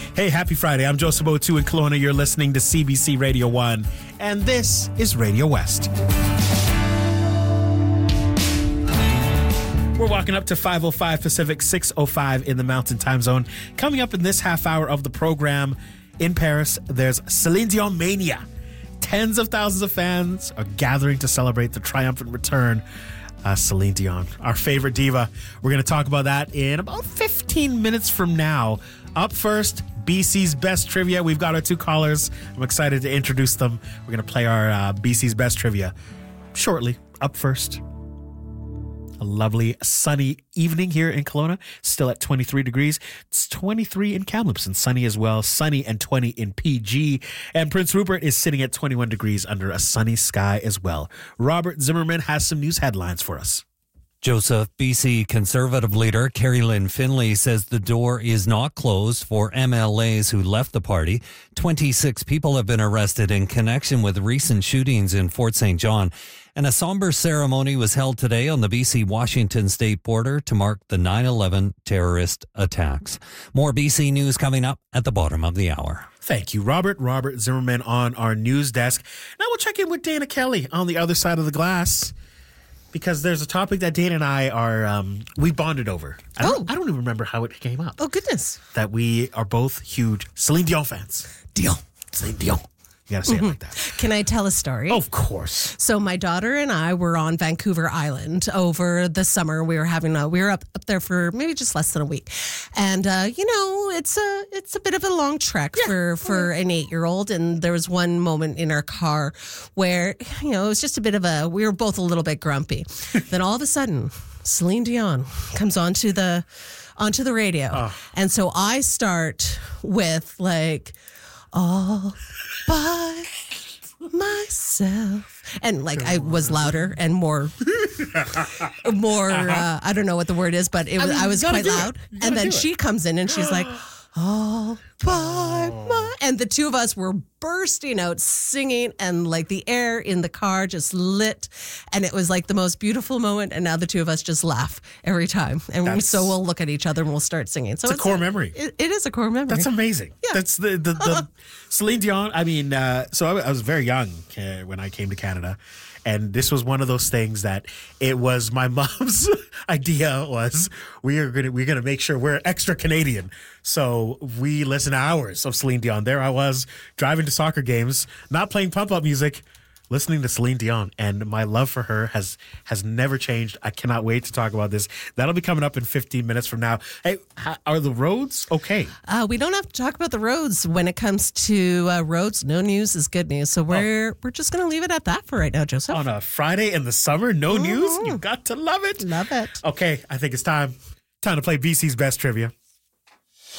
Hey, happy Friday. I'm Joseph O'Toole in Kelowna. You're listening to CBC Radio 1, and this is Radio West. We're walking up to 5:05 Pacific, 6:05 in the Mountain Time Zone. Coming up in this half hour of the program, in Paris, there's Celine Dion Mania. Tens of thousands of fans are gathering to celebrate the triumphant return Celine Dion, our favorite diva. We're going to talk about that in about 15 minutes from now. Up first, BC's Best Trivia. We've got our two callers. I'm excited to introduce them. We're going to play our BC's Best Trivia shortly. Up first, a lovely sunny evening here in Kelowna. Still at 23 degrees. It's 23 in Kamloops and sunny as well. Sunny and 20 in PG. And Prince Rupert is sitting at 21 degrees under a sunny sky as well. Robert Zimmerman has some news headlines for us. Joseph, BC Conservative leader Carrie Lynn Finlay says the door is not closed for MLAs who left the party. 26 people have been arrested in connection with recent shootings in Fort St. John. And a somber ceremony was held today on the BC-Washington state border to mark the 9/11 terrorist attacks. More BC news coming up at the bottom of the hour. Thank you, Robert. Robert Zimmerman on our news desk. Now we'll check in with Dana Kelly on the other side of the glass, because there's a topic that Dana and I are, we bonded over. I don't even remember how it came up. Oh, goodness. That we are both huge Celine Dion fans. Celine Dion. You gotta say it like that. Can I tell a story? Oh, of course. So my daughter and I were on Vancouver Island over the summer. We were up there for maybe just less than a week. And, it's a bit of a long trek for an 8-year-old. And there was one moment in our car where, it was just we were both a little bit grumpy. Then all of a sudden, Celine Dion comes onto the radio. Oh. And so I start with all by myself, and I was louder and more I don't know what the word is, but I was quite loud. And then she comes in and she's like, all by my, and the two of us were bursting out singing, and the air in the car just lit, and it was the most beautiful moment. And now the two of us just laugh every time, and so we'll look at each other and we'll start singing. So it's a core memory. It is a core memory. That's amazing. Yeah. That's the Celine Dion. I mean, so I was very young when I came to Canada. And this was one of those things that it was my mom's idea was we're gonna make sure we're extra Canadian. So we listened to hours of Celine Dion. There I was driving to soccer games, not playing pump up music, listening to Celine Dion, and my love for her has never changed. I cannot wait to talk about this. That'll be coming up in 15 minutes from now. Hey, are the roads okay? We don't have to talk about the roads when it comes to roads. No news is good news. So we're just going to leave it at that for right now, Joseph. On a Friday in the summer, no news? You've got to love it. Love it. Okay, I think it's time to play BC's Best Trivia.